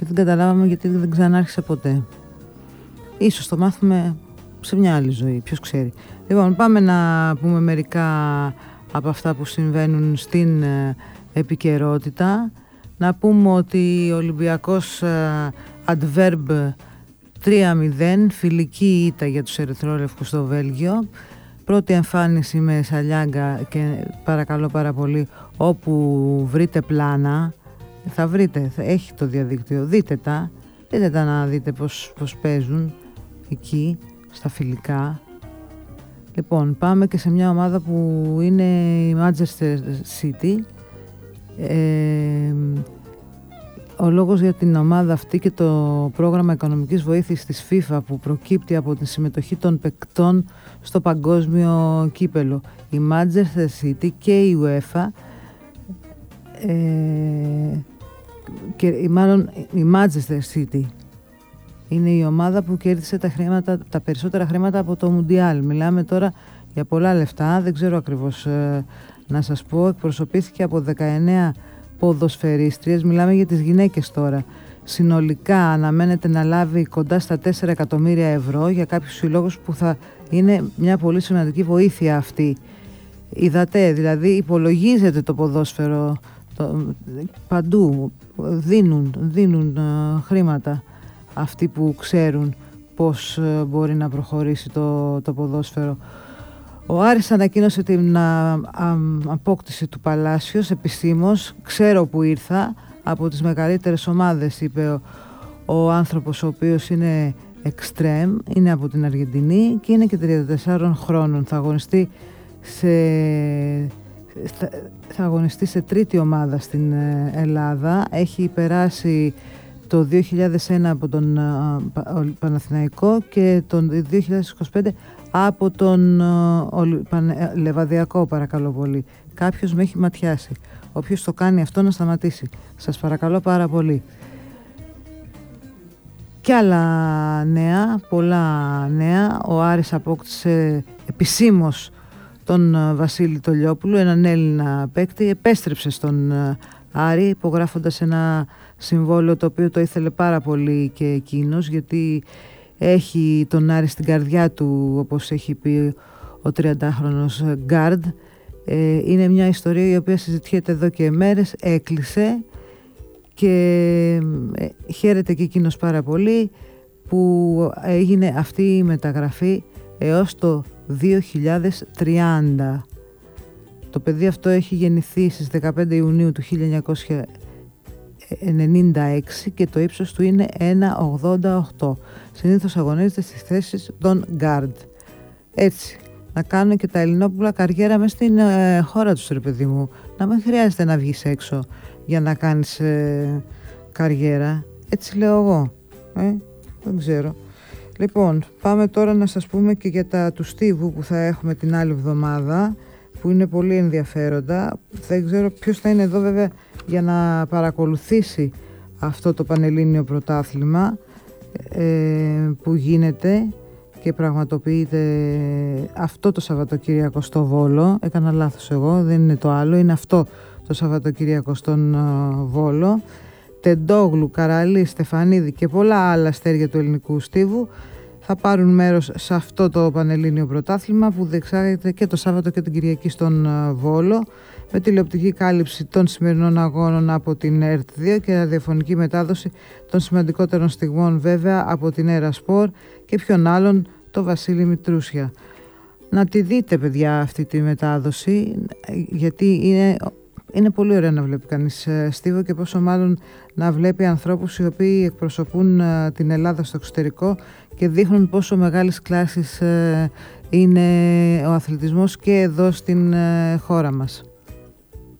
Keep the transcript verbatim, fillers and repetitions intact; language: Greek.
και δεν καταλάβαμε γιατί δεν ξανάρχισε ποτέ. Ίσως το μάθουμε σε μια άλλη ζωή, ποιος ξέρει. Λοιπόν, πάμε να πούμε μερικά από αυτά που συμβαίνουν στην επικαιρότητα. Να πούμε ότι ο Ολυμπιακός Adverb τρία μηδέν, φιλική ήττα για τους ερυθρόλευκους στο Βέλγιο. Πρώτη εμφάνιση με Σαλιάγκα και παρακαλώ πάρα πολύ, όπου βρείτε πλάνα, θα βρείτε, θα έχει το διαδίκτυο, δείτε τα, δείτε τα να δείτε πώς, πώς παίζουν εκεί στα φιλικά. Λοιπόν, πάμε και σε μια ομάδα που είναι η Manchester City. Ε, ο λόγος για την ομάδα αυτή και το πρόγραμμα οικονομικής βοήθειας της FIFA που προκύπτει από τη συμμετοχή των παικτών στο παγκόσμιο κύπελο. Η Manchester City και η UEFA ε, και μάλλον η Manchester City είναι η ομάδα που κέρδισε τα, χρήματα, τα περισσότερα χρήματα από το Μουντιάλ. Μιλάμε τώρα για πολλά λεφτά, δεν ξέρω ακριβώς ε, να σας πω. Εκπροσωπήθηκε από δεκαεννέα ποδοσφαιρίστριες, μιλάμε για τις γυναίκες τώρα. Συνολικά αναμένεται να λάβει κοντά στα τέσσερα εκατομμύρια ευρώ για κάποιους συλλόγους που θα είναι μια πολύ σημαντική βοήθεια αυτή. Είδατε, δηλαδή υπολογίζεται το ποδόσφαιρο το, παντού, δίνουν, δίνουν uh, χρήματα αυτοί που ξέρουν πώς uh, μπορεί να προχωρήσει το, το ποδόσφαιρο. Ο Άρης ανακοίνωσε την α, α, απόκτηση του Παλάσιος επισήμως. Ξέρω που ήρθα, από τις μεγαλύτερες ομάδες, είπε ο, ο άνθρωπος ο οποίος είναι εξτρέμ, είναι από την Αργεντινή και είναι και τριάντα τεσσάρων χρόνων. Θα αγωνιστεί σε, θα, θα αγωνιστεί σε τρίτη ομάδα στην Ελλάδα. Έχει περάσει το δύο χιλιάδες ένα από τον α, Παναθηναϊκό και τον δύο χιλιάδες είκοσι πέντε από τον ο, πανε, Λεβαδιακό, παρακαλώ πολύ. Κάποιος με έχει ματιάσει. Όποιος το κάνει αυτό να σταματήσει. Σας παρακαλώ πάρα πολύ. Κι άλλα νέα, πολλά νέα. Ο Άρης απόκτησε επισήμως τον Βασίλη Τολιόπουλο, έναν Έλληνα παίκτη. Επέστρεψε στον Άρη υπογράφοντας ένα συμβόλαιο το οποίο το ήθελε πάρα πολύ και εκείνος, γιατί έχει τον Άρη στην καρδιά του, όπως έχει πει ο τριαντάχρονος γκάρντ. Ε, είναι μια ιστορία η οποία συζητιέται εδώ και μέρες, έκλεισε και ε, χαίρεται και εκείνος πάρα πολύ που έγινε αυτή η μεταγραφή έως το δύο χιλιάδες τριάντα. Το παιδί αυτό έχει γεννηθεί στις δεκαπέντε Ιουνίου του χίλια εννιακόσια ενενήντα έξι και το ύψος του είναι ένα ογδόντα οκτώ. Συνήθως αγωνίζεται στις θέσεις των γκάρντ. Έτσι, να κάνουν και τα Ελληνόπουλα καριέρα μες στην ε, χώρα τους, ρε παιδί μου. Να μην χρειάζεται να βγεις έξω για να κάνεις ε, καριέρα. Έτσι λέω εγώ. Ε, δεν ξέρω. Λοιπόν, πάμε τώρα να σας πούμε και για τα του Στίβου που θα έχουμε την άλλη εβδομάδα, που είναι πολύ ενδιαφέροντα. Δεν ξέρω ποιος θα είναι εδώ βέβαια για να παρακολουθήσει αυτό το Πανελλήνιο Πρωτάθλημα ε, που γίνεται και πραγματοποιείται αυτό το Σαββατοκύριακο στο Βόλο. Έκανα λάθος εγώ, δεν είναι το άλλο, είναι αυτό το Σαββατοκύριακο στον uh, Βόλο. Τεντόγλου, Καραλή, Στεφανίδη και πολλά άλλα αστέρια του ελληνικού στίβου θα πάρουν μέρος σε αυτό το Πανελλήνιο Πρωτάθλημα που διεξάγεται και το Σάββατο και την Κυριακή στον uh, Βόλο, με τηλεοπτική κάλυψη των σημερινών αγώνων από την ΕΡΤ δύο και ραδιοφωνική μετάδοση των σημαντικότερων στιγμών βέβαια από την Έρα Σπορ και ποιον άλλον, το Βασίλη Μητρούσια. Να τη δείτε παιδιά αυτή τη μετάδοση, γιατί είναι, είναι πολύ ωραία να βλέπει κανείς στίβο και πόσο μάλλον να βλέπει ανθρώπους οι οποίοι εκπροσωπούν την Ελλάδα στο εξωτερικό και δείχνουν πόσο μεγάλης κλάσης είναι ο αθλητισμός και εδώ στην χώρα μας.